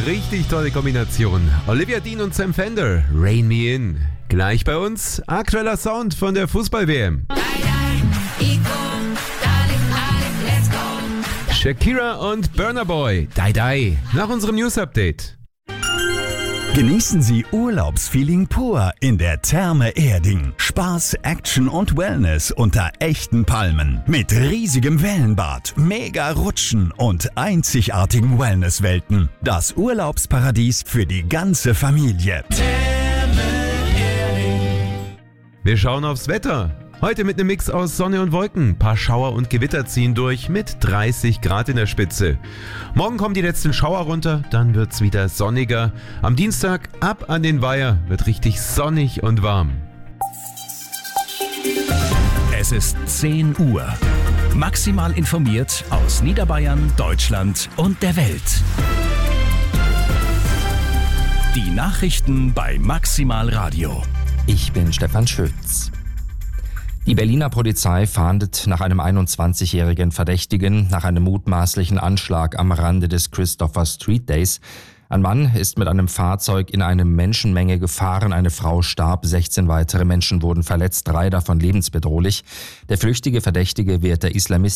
richtig tolle Kombination. Olivia Dean und Sam Fender, Rain Me In. Gleich bei uns aktueller Sound von der Fußball-WM. Shakira und Burna Boy, Die Die, nach unserem News-Update. Genießen Sie Urlaubsfeeling pur in der Therme Erding. Spaß, Action und Wellness unter echten Palmen. Mit riesigem Wellenbad, mega Rutschen und einzigartigen Wellnesswelten. Das Urlaubsparadies für die ganze Familie. Wir schauen aufs Wetter. Heute mit einem Mix aus Sonne und Wolken. Ein paar Schauer und Gewitter ziehen durch mit 30 Grad in der Spitze. Morgen kommen die letzten Schauer runter, dann wird's wieder sonniger. Am Dienstag ab an den Weiher, wird richtig sonnig und warm. Es ist 10 Uhr. Maximal informiert aus Niederbayern, Deutschland und der Welt. Die Nachrichten bei Maximal Radio. Ich bin Stefan Schütz. Die Berliner Polizei fahndet nach einem 21-jährigen Verdächtigen nach einem mutmaßlichen Anschlag am Rande des Christopher Street Days. Ein Mann ist mit einem Fahrzeug in eine Menschenmenge gefahren, eine Frau starb, 16 weitere Menschen wurden verletzt, 3 davon lebensbedrohlich. Der flüchtige Verdächtige wird der